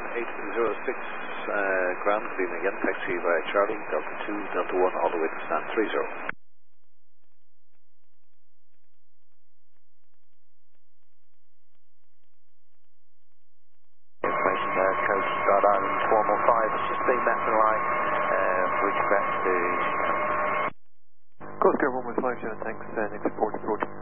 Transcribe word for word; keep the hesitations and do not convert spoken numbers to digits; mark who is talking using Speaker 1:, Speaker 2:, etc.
Speaker 1: eight zero six, uh, ground, good evening again, taxi via Charlie, Delta two, Delta one, all the way to stand three zero.
Speaker 2: Information there, Coast Guard Island one one five, it's just being met in line, uh, bridge back to...
Speaker 3: Coast Guard one one five, John, thanks, uh, next port approach.